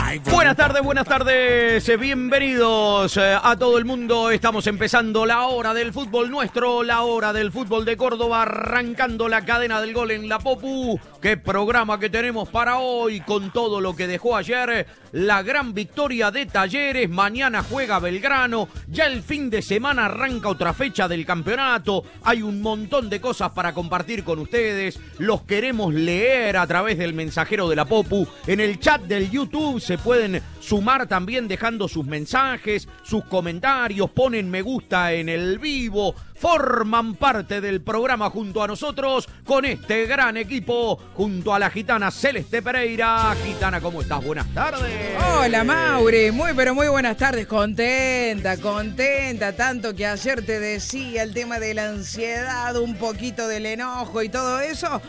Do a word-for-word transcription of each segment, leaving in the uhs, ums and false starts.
Buenas tardes, buenas tardes, bienvenidos a todo el mundo. Estamos empezando la hora del fútbol nuestro, la hora del fútbol de Córdoba, arrancando la cadena del gol en la Popu. Qué programa que tenemos para hoy con todo lo que dejó ayer, la gran victoria de Talleres. Mañana juega Belgrano, ya el fin de semana arranca otra fecha del campeonato. Hay un montón de cosas para compartir con ustedes, los queremos leer a través del mensajero de la Popu. En el chat del YouTube se pueden sumar también dejando sus mensajes, sus comentarios, ponen me gusta en el vivo, forman parte del programa junto a nosotros con este gran equipo, junto a la gitana Celeste Pereira. Gitana, ¿cómo estás? Buenas tardes. Hola, Mauri, muy pero muy buenas tardes, contenta, contenta, tanto que ayer te decía el tema de la ansiedad, un poquito del enojo y todo eso.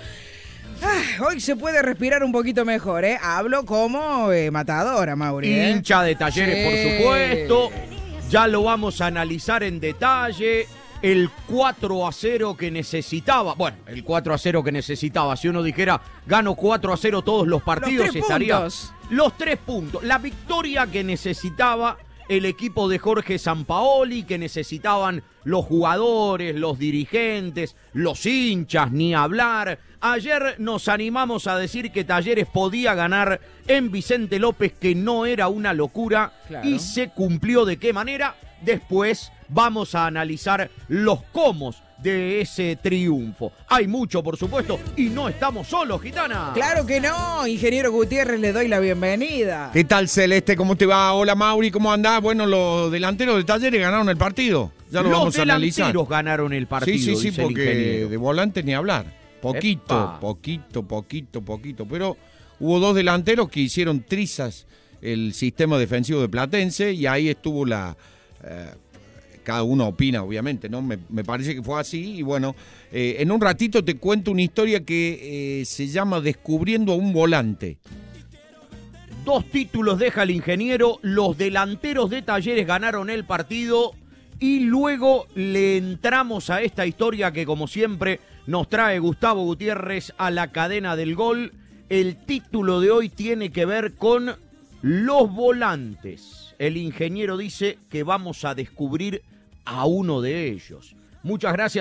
Ah, hoy se puede respirar un poquito mejor, ¿eh? Hablo como eh, matadora, Mauri. ¿eh? Hincha de Talleres, sí, por supuesto. Ya lo vamos a analizar en detalle. El cuatro a cero que necesitaba. Bueno, el cuatro a cero que necesitaba. Si uno dijera, gano cuatro a cero todos los partidos, los tres estaría. Puntos. Los tres puntos. La victoria que necesitaba el equipo de Jorge Sampaoli, que necesitaban los jugadores, los dirigentes, los hinchas, ni hablar. Ayer nos animamos a decir que Talleres podía ganar en Vicente López, que no era una locura, claro. Y se cumplió. ¿De qué manera? Después vamos a analizar los cómo de ese triunfo. Hay mucho, por supuesto, y no estamos solos, gitana. Claro que no, ingeniero Gutiérrez, le doy la bienvenida. ¿Qué tal, Celeste? ¿Cómo te va? Hola, Mauri, ¿cómo andás? Bueno, los delanteros de Talleres ganaron el partido. Ya lo los vamos a analizar. Los delanteros ganaron el partido. Sí, sí, sí, porque de volante ni hablar. Poquito, Epa. poquito, poquito, poquito. Pero hubo dos delanteros que hicieron trizas el sistema defensivo de Platense y ahí estuvo la... Eh, cada uno opina, obviamente, ¿no? Me, me parece que fue así y bueno, eh, en un ratito te cuento una historia que eh, se llama Descubriendo a un volante. Dos títulos deja el ingeniero, los delanteros de Talleres ganaron el partido y luego le entramos a esta historia que como siempre nos trae Gustavo Gutiérrez a la cadena del gol. El título de hoy tiene que ver con los volantes. El ingeniero dice que vamos a descubrir a uno de ellos. Muchas gracias.